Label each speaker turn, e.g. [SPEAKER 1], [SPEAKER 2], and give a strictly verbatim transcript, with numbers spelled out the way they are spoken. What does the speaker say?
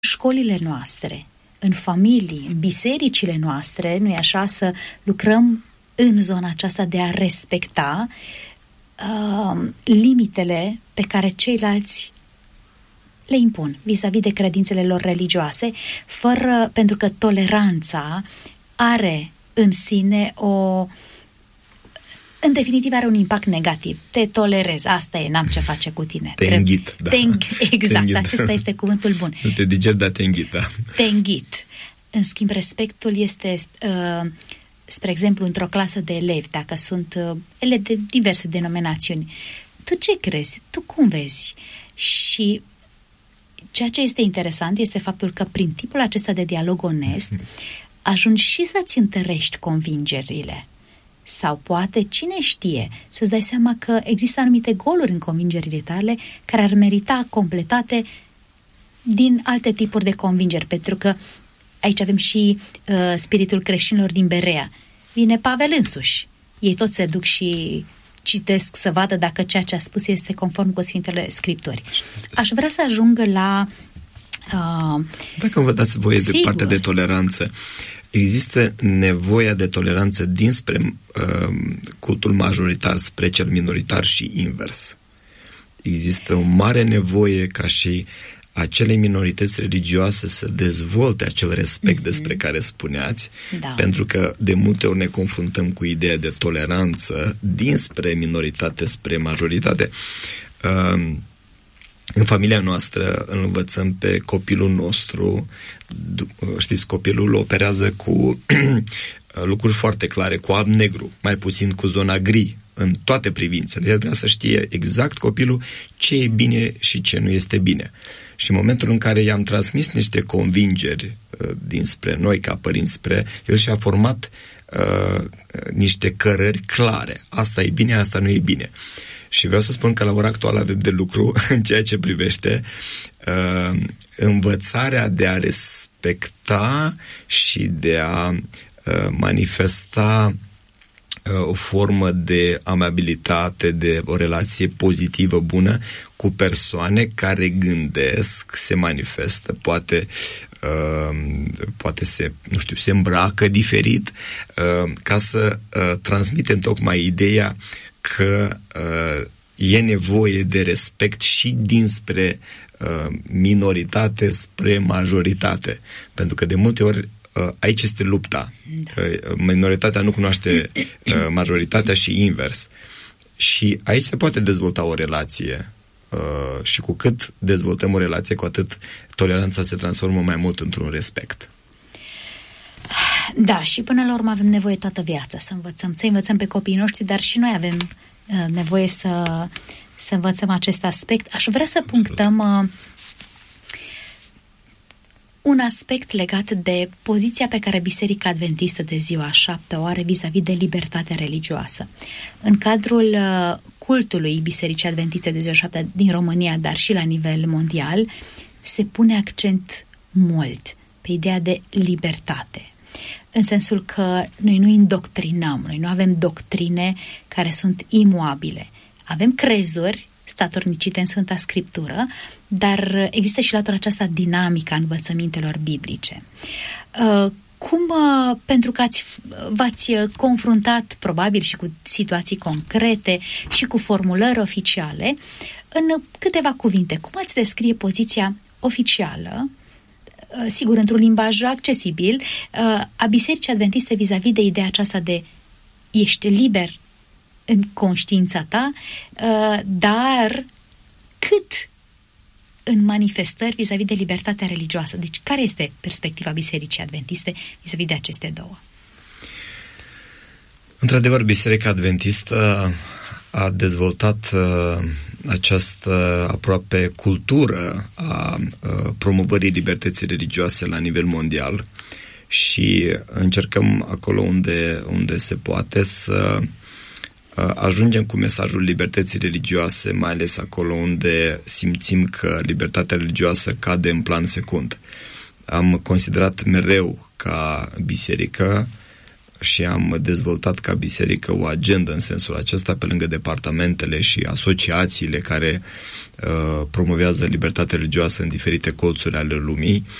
[SPEAKER 1] școlile noastre, în familii, în bisericile noastre, nu-i așa, să lucrăm în zona aceasta de a respecta uh, limitele pe care ceilalți le impun vis-a-vis de credințele lor religioase, fără, pentru că toleranța are în sine o... în definitiv are un impact negativ. Te tolerez, asta e, n-am ce face cu tine.
[SPEAKER 2] Te înghit, da.
[SPEAKER 1] Te îngh- exact,
[SPEAKER 2] te înghit.
[SPEAKER 1] Acesta este cuvântul bun.
[SPEAKER 2] Nu te digeri, dar te înghit, da.
[SPEAKER 1] Te înghit. În schimb, respectul este, uh, spre exemplu, într-o clasă de elevi, dacă sunt uh, elevi de diverse denominațiuni. Tu ce crezi? Tu cum vezi? Și ceea ce este interesant este faptul că prin tipul acesta de dialog onest ajungi și să-ți întărești convingerile. Sau poate, cine știe, să-ți dai seama că există anumite goluri în convingerile tale care ar merita completate din alte tipuri de convingeri, pentru că aici avem și uh, spiritul creștinilor din Berea. Vine Pavel însuși. Ei toți se duc și citesc să vadă dacă ceea ce a spus este conform cu Sfintele Scripturi. Aș vrea să ajungă la... Uh,
[SPEAKER 2] Dacă vă dați voie
[SPEAKER 1] sigur.
[SPEAKER 2] de partea de toleranță, există nevoia de toleranță dinspre uh, cultul majoritar spre cel minoritar și invers. Există o mare nevoie ca și acele minorități religioase să dezvolte acel respect mm-hmm. despre care spuneați, da. Pentru că de multe ori ne confruntăm cu ideea de toleranță dinspre minoritate spre majoritate. Uh, În familia noastră îl învățăm pe copilul nostru, știți, copilul operează cu lucruri foarte clare, cu alb-negru, mai puțin cu zona gri, în toate privințele. El vrea să știe exact copilul ce e bine și ce nu este bine. Și în momentul în care i-am transmis niște convingeri uh, dinspre noi ca părinți spre, el și-a format uh, niște cărări clare. Asta e bine, asta nu e bine. Și vreau să spun că la ora actuală avem de lucru în ceea ce privește uh, învățarea de a respecta și de a uh, manifesta uh, o formă de amabilitate, de o relație pozitivă, bună cu persoane care gândesc, se manifestă, poate, uh, poate se, nu știu, se îmbracă diferit, uh, ca să uh, transmitem tocmai ideea că uh, e nevoie de respect și dinspre uh, minoritate spre majoritate. Pentru că de multe ori uh, aici este lupta. Da. Uh, minoritatea nu cunoaște uh, majoritatea și invers. Și aici se poate dezvolta o relație. Uh, și cu cât dezvoltăm o relație, cu atât toleranța se transformă mai mult într-un respect.
[SPEAKER 1] Da, și până la urmă avem nevoie toată viața să învățăm, să învățăm pe copiii noștri, dar și noi avem uh, nevoie să, să învățăm acest aspect. Aș vrea să punctăm uh, un aspect legat de poziția pe care Biserica Adventistă de Ziua a Șaptea o are vis-a-vis de libertatea religioasă. În cadrul uh, cultului Bisericii Adventiste de Ziua a Șaptea din România, dar și la nivel mondial, se pune accent mult pe ideea de libertate. În sensul că noi nu indoctrinăm, noi nu avem doctrine care sunt imuabile. Avem crezuri statornicite în Sfânta Scriptură, dar există și latura aceasta dinamică a învățămintelor biblice. Cum, pentru că ați, v-ați confruntat probabil și cu situații concrete și cu formulări oficiale, în câteva cuvinte, cum ați descrie poziția oficială, sigur, într-un limbaj accesibil, a Bisericii Adventiste vis-a-vis de ideea aceasta de ești liber în conștiința ta, dar cât în manifestări vis-a-vis de libertatea religioasă? Deci, care este perspectiva Bisericii Adventiste vis-a-vis de aceste două?
[SPEAKER 2] Într-adevăr, Biserica Adventistă a dezvoltat uh, această aproape cultură a uh, promovării libertății religioase la nivel mondial și încercăm acolo unde, unde se poate să uh, ajungem cu mesajul libertății religioase, mai ales acolo unde simțim că libertatea religioasă cade în plan secund. Am considerat mereu ca biserică și am dezvoltat ca biserică o agendă în sensul acesta, pe lângă departamentele și asociațiile care uh, promovează libertatea religioasă în diferite colțuri ale lumii.